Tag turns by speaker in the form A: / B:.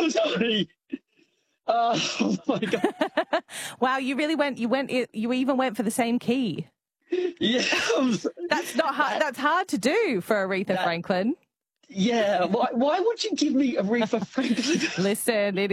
A: so sorry. Oh my God.
B: Wow, you really went. You even went for the same key.
A: Yeah.
B: That's not hard. That's hard to do for Aretha Franklin.
A: Yeah. Why would you give me Aretha Franklin?
B: Listen, it